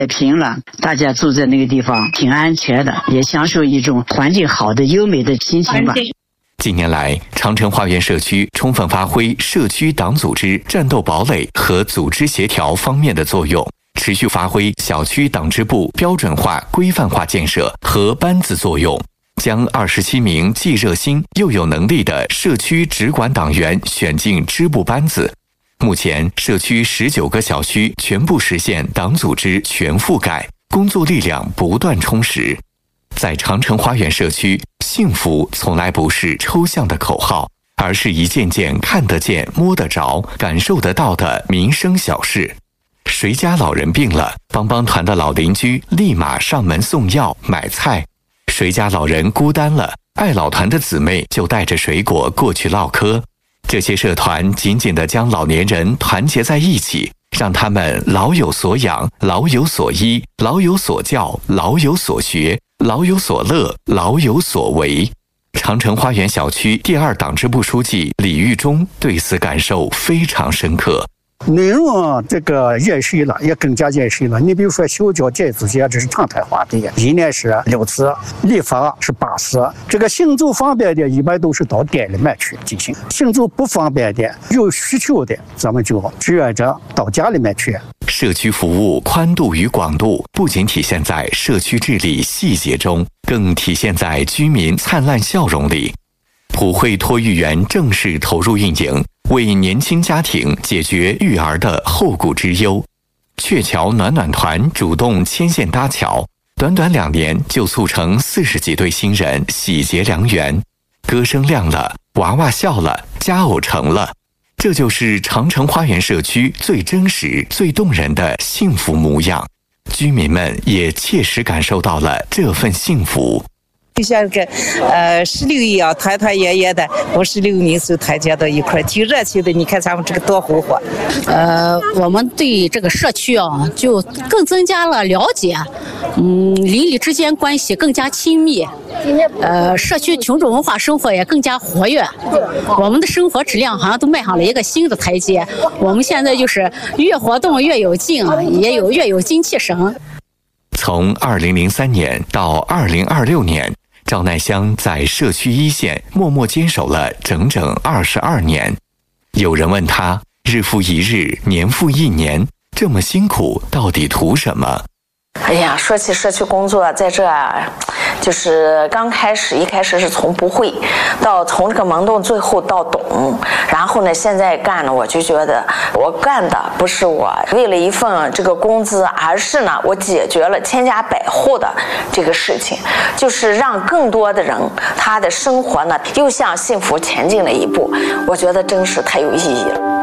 平了，大家住在那个地方挺安全的，也享受一种环境好的优美的心情吧。 近年来，长城花园社区充分发挥社区党组织战斗堡垒和组织协调方面的作用，持续发挥小区党支部标准化、规范化建设和班子作用，将27名既热心又有能力的社区直管党员选进支部班子。目前，社区19个小区全部实现党组织全覆盖，工作力量不断充实。在长城花园社区，幸福从来不是抽象的口号，而是一件件看得见、摸得着、感受得到的民生小事。谁家老人病了，帮帮团的老邻居立马上门送药买菜；谁家老人孤单了，爱老团的姊妹就带着水果过去唠嗑。这些社团紧紧地将老年人团结在一起，让他们老有所养、老有所依、老有所教、老有所学、老有所乐、老有所为。长城花园小区第2党支部书记李玉忠对此感受非常深刻。 内容这个热水了，也更加热水了。你比如说修脚戒子节，这是常态化的，一年是6次，立法是8次。这个行走方便的，一般都是到店里面去进行；行走不方便的，有需求的，咱们就志愿者到家里面去。 社区服务宽度与广度不仅体现在社区治理细节中，更体现在居民灿烂笑容里。普惠托育园正式投入运营，为年轻家庭解决育儿的后顾之忧。鹊桥暖暖团主动牵线搭桥，短短2年就促成40几对新人喜结良缘，歌声亮了，娃娃笑了，佳偶成了。这就是长城花园社区最真实、最动人的幸福模样，居民们也切实感受到了这份幸福。 就像个16一样，团团圆圆的，我16名是团结到一块，挺热情的。你看咱们这个多红火。 我们对这个社区啊，就更增加了了解，邻里之间关系更加亲密，社区群众文化生活也更加活跃，我们的生活质量好像都迈上了一个新的台阶。我们现在就是越活动越有劲，越有精气神。 从2003年到2026年，赵乃香在社区一线默默坚守了整整22年。有人问他，日复一日，年复一年，这么辛苦，到底图什么？ 哎呀，说起社区工作，在这就是一开始是从不会到从这个懵懂，最后到懂，然后呢，现在干了，我就觉得我干的不是我为了一份这个工资，而是呢，我解决了千家百户的这个事情，就是让更多的人他的生活呢又向幸福前进了一步，我觉得真是太有意义了。